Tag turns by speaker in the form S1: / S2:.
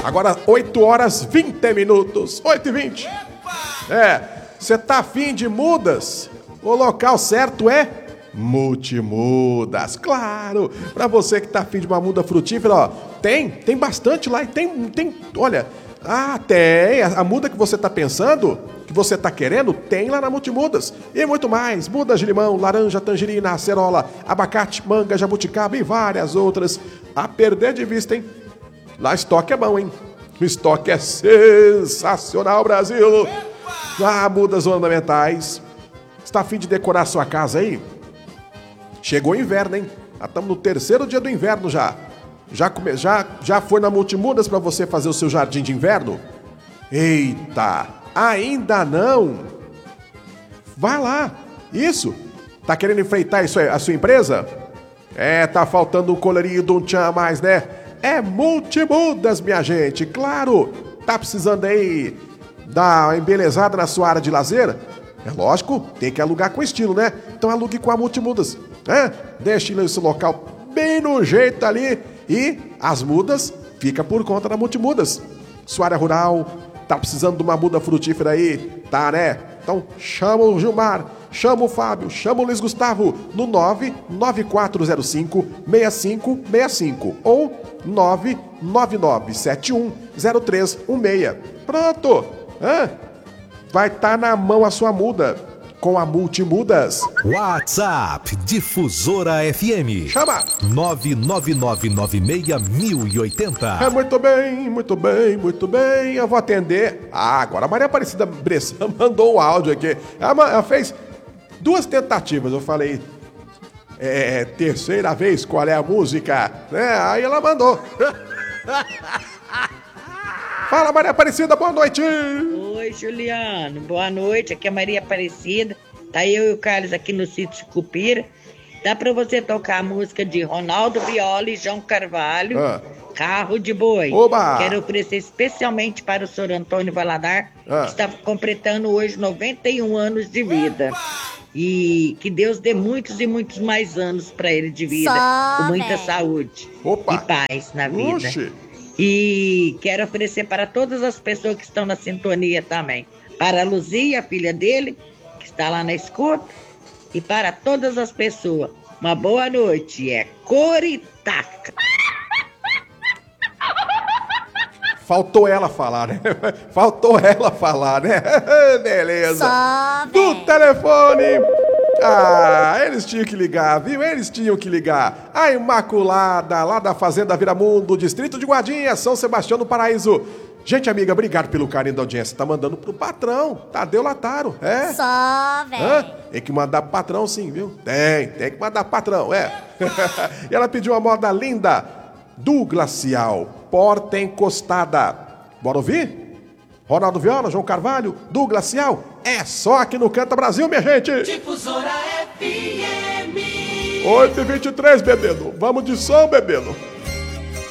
S1: Agora 8 horas 20 minutos. 8h20. Você tá afim de mudas? O local certo é Multimudas. Claro, pra você que tá afim de uma muda frutífera, ó, tem bastante lá e tem, olha, tem a muda que você tá pensando, que você tá querendo, tem lá na Multimudas. E muito mais, mudas de limão, laranja, tangerina, acerola, abacate, manga, jabuticaba e várias outras. A perder de vista, hein? Lá estoque é bom, hein? O estoque é sensacional, Brasil. Mudas ornamentais. Está a fim de decorar sua casa aí? Chegou o inverno, hein? Já estamos no 3º dia do inverno já. Já foi na Multimudas para você fazer o seu jardim de inverno? Eita, ainda não? Vai lá. Isso. Tá querendo enfeitar isso aí, a sua empresa? Tá faltando um colorinho de um tchan a mais, né? É Multimudas, minha gente. Claro. Tá precisando aí dar uma embelezada na sua área de lazer? É lógico, tem que alugar com estilo, né? Então alugue com a Multimudas. Deixe esse local bem no jeito ali e as mudas fica por conta da Multimudas. Sua área rural, tá precisando de uma muda frutífera aí? Tá, né? Então chama o Chama o Fábio, chama o Luiz Gustavo no 99405-6565 ou 999710316. Pronto! Vai estar na mão a sua muda com a Multimudas.
S2: WhatsApp Difusora FM.
S1: Chama!
S2: 999961080.
S1: Muito bem, muito bem, muito bem. Eu vou atender. Agora a Maria Aparecida Bressan mandou um áudio aqui. Ela fez 2 tentativas. Eu falei, terceira vez, qual é a música? Aí ela mandou. Fala, Maria Aparecida, boa noite.
S3: Oi, Juliano, boa noite. Aqui é a Maria Aparecida. Tá eu e o Carlos aqui no sítio Cupira. Dá pra você tocar a música de Ronaldo Viola e João Carvalho, Carro de Boi.
S1: Oba!
S3: Quero oferecer especialmente para o senhor Antônio Valadar, que está completando hoje 91 anos de vida. E que Deus dê muitos e muitos mais anos para ele de vida, com muita saúde e paz na vida.
S1: Oxi.
S3: E quero oferecer para todas as pessoas que estão na sintonia também. Para a Luzia, a filha dele, que está lá na escuta. E para todas as pessoas, uma boa noite. É Coritaca.
S1: Faltou ela falar, né? Faltou ela falar, né? Beleza. Do telefone. Eles tinham que ligar, viu? Eles tinham que ligar. A Imaculada, lá da Fazenda Viramundo, distrito de Guadinha, São Sebastião do Paraíso. Gente, amiga, obrigado pelo carinho da audiência. Tá mandando pro patrão, Tadeu Lataro,
S4: Só, velho.
S1: Tem que mandar pro patrão sim, viu? Tem que mandar pro patrão, E ela pediu uma moda linda do Glacial, Porta Encostada. Bora ouvir? Ronaldo Viola, João Carvalho, do Glacial. É só aqui no Canta Brasil, minha gente.
S5: Difusora FM.
S1: 8h23, bebendo. Vamos de som, bebendo.